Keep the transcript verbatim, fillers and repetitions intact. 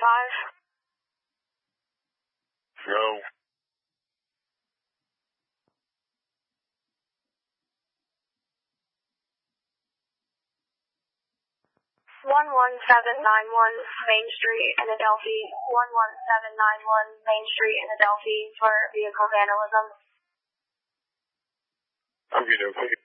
five? No. one one seven nine one Main Street in Adelphi. one one seven nine one Main Street in Adelphi for vehicle vandalism. Okay, okay.